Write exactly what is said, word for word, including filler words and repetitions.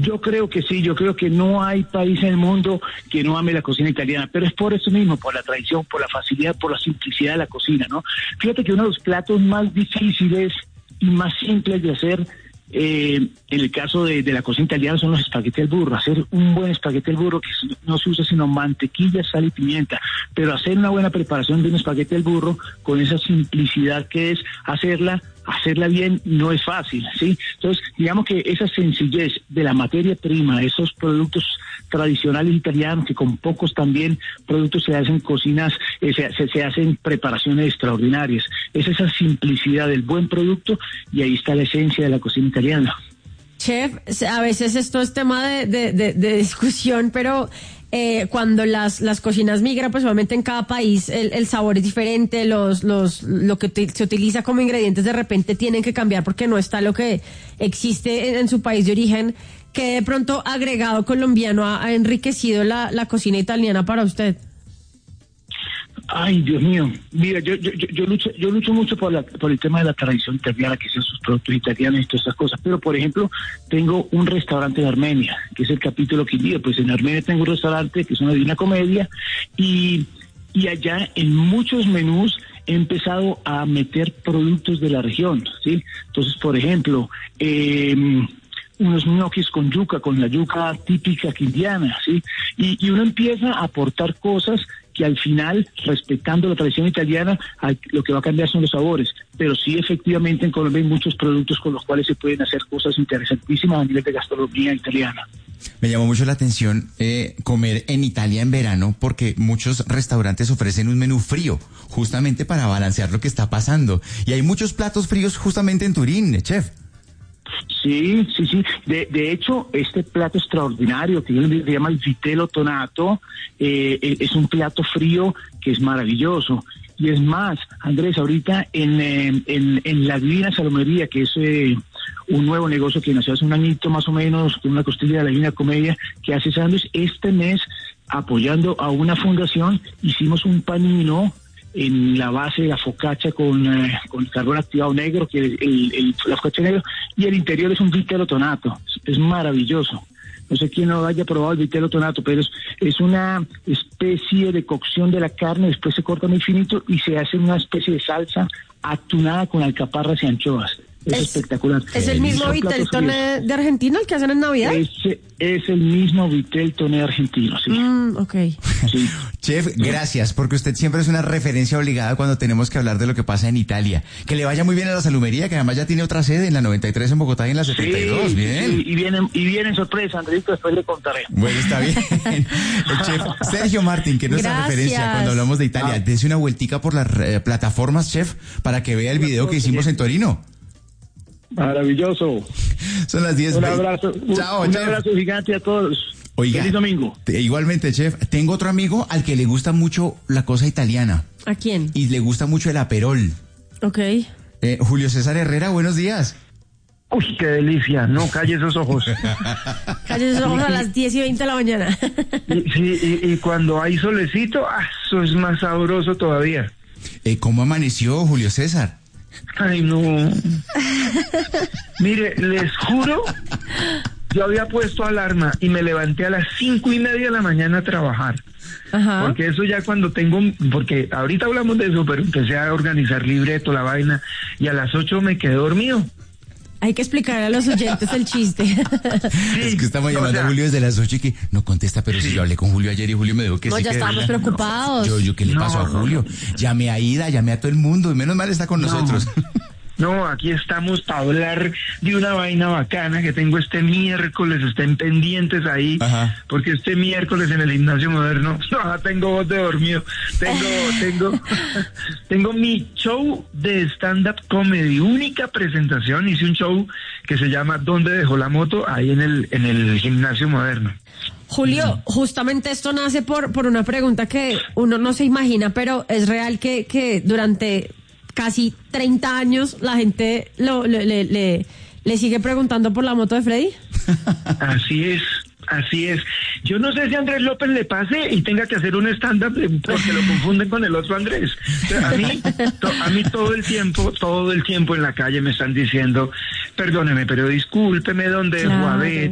Yo creo que sí, yo creo que no hay país en el mundo que no ame la cocina italiana, pero es por eso mismo, por la tradición, por la facilidad, por la simplicidad de la cocina, ¿no? Fíjate que uno de los platos más difíciles y más simples de hacer, eh, en el caso de, de la cocina italiana, son los espagueti al burro. Hacer un buen espagueti al burro, que no se usa sino mantequilla, sal y pimienta, pero hacer una buena preparación de un espagueti al burro con esa simplicidad que es hacerla, hacerla bien, no es fácil, ¿sí? Entonces, digamos que esa sencillez de la materia prima, esos productos tradicionales italianos, que con pocos también productos se hacen cocinas, eh, se, se, se hacen preparaciones extraordinarias. Es esa simplicidad del buen producto, y ahí está la esencia de la cocina italiana. Chef, a veces esto es tema de, de, de, de discusión, pero eh, cuando las, las cocinas migran, pues obviamente en cada país el, el sabor es diferente, los, los, lo que te, se utiliza como ingredientes de repente tienen que cambiar porque no está lo que existe en, en su país de origen. ¿Qué de pronto agregado colombiano ha, ha enriquecido la, la cocina italiana para usted? Ay, Dios mío. Mira, yo yo yo, yo lucho yo lucho mucho por la por el tema de la tradición italiana, que sean sus productos italianos y todas esas cosas. Pero, por ejemplo, tengo un restaurante en Armenia, que es el capítulo que digo. Pues en Armenia tengo un restaurante que es una Divina Comedia, y y allá en muchos menús he empezado a meter productos de la región, ¿sí? Entonces, por ejemplo, eh, unos ñoquis con yuca, con la yuca típica quindiana, ¿sí? Y, y uno empieza a aportar cosas que al final, respetando la tradición italiana, lo que va a cambiar son los sabores. Pero sí, efectivamente, en Colombia hay muchos productos con los cuales se pueden hacer cosas interesantísimas a nivel de gastronomía italiana. Me llamó mucho la atención eh, comer en Italia en verano, porque muchos restaurantes ofrecen un menú frío, justamente para balancear lo que está pasando. Y hay muchos platos fríos justamente en Turín, chef. Sí, sí, sí. De, de hecho, este plato extraordinario que se llama el vitello tonato, eh, es un plato frío que es maravilloso. Y es más, Andrés, ahorita en, eh, en, en la Divina Salomería, que es eh, un nuevo negocio que nació hace un añito más o menos, con una costilla de la Divina Comedia, que hace sándwich, este mes, apoyando a una fundación, hicimos un panino en la base de la focaccia con, eh, con carbón activado negro, que es el, el, la focaccia negro, y el interior es un vitello tonato. Es, es maravilloso. No sé quién no haya probado el vitello tonato, pero es, es una especie de cocción de la carne, después se corta muy finito y se hace una especie de salsa atunada con alcaparras y anchoas. Es, es espectacular. ¿Es el mismo vitel toné de Argentina el que hacen en Navidad? Es, es el mismo vitel toné argentino, sí. Mm, ok. Sí. Chef, gracias, porque usted siempre es una referencia obligada cuando tenemos que hablar de lo que pasa en Italia. Que le vaya muy bien a la salumería, que además ya tiene otra sede en la noventa y tres en Bogotá y en la setenta y dos. Sí, bien. Sí, y vienen y vienen sorpresa, Andrito, después le contaré. Bueno, está bien. El chef Sergio Martín, que es nuestra Gracias. referencia cuando hablamos de Italia. Ah. Dese una vueltica por las eh, plataformas, chef, para que vea el video que hicimos en Torino. Maravilloso. Son las diez. Un abrazo. Chao, un chef. abrazo gigante a todos. Oiga, Feliz domingo. te- igualmente, chef, tengo otro amigo al que le gusta mucho la cosa italiana ¿A quién? y le gusta mucho el aperol. Ok. Eh, Julio César Herrera, buenos días. Uy, qué delicia. No, calle esos ojos. Cállese esos ojos a las diez y veinte de la mañana. Y, sí, y, y cuando hay solecito, ah, eso es más sabroso todavía. Eh, ¿Cómo amaneció Julio César? Ay, no. Mire, les juro, yo había puesto alarma y me levanté a las cinco y media de la mañana a trabajar. Ajá. Porque eso ya cuando tengo, porque ahorita hablamos de eso, pero empecé a organizar libreto, la vaina, y a las ocho me quedé dormido. Hay que explicar a los oyentes el chiste. Es que estamos o llamando sea, a Julio desde las ocho y que no contesta, pero si yo hablé con Julio ayer y Julio me dijo que No, sí. ya que estábamos verdad. preocupados. Yo, yo, ¿qué le No, pasó a no, Julio? no. Llamé a Ida, llamé a todo el mundo y menos mal está con No. nosotros. No, aquí estamos para hablar de una vaina bacana que tengo este miércoles, estén pendientes ahí, Ajá. porque este miércoles en el Gimnasio Moderno, no, tengo voz de dormido, tengo, tengo, tengo mi show de stand-up comedy, única presentación, hice un show que se llama ¿Dónde dejó la moto? Ahí en el, en el Gimnasio Moderno. Julio, justamente esto nace por, por una pregunta que uno no se imagina, pero es real que, que durante casi treinta años la gente lo, le, le, le, le sigue preguntando por la moto de Freddy. Así es, así es. Yo no sé si a Andrés López le pase y tenga que hacer un stand-up eh, porque lo confunden con el otro Andrés. Pero a mí, to- a mí todo el tiempo, todo el tiempo en la calle me están diciendo, perdóneme, pero discúlpeme, ¿dónde dejó a Claro. Betty?